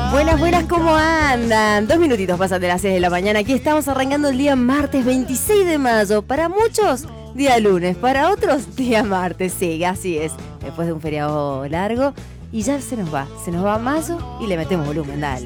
Buenas, buenas, ¿cómo andan? 2 minutitos pasan de las 6 de la mañana. Aquí estamos arrancando el día martes 26 de mayo. Para muchos, día lunes. Para otros, día martes. Sí, así es. Después de un feriado largo. Y ya se nos va mayo y le metemos volumen, dale.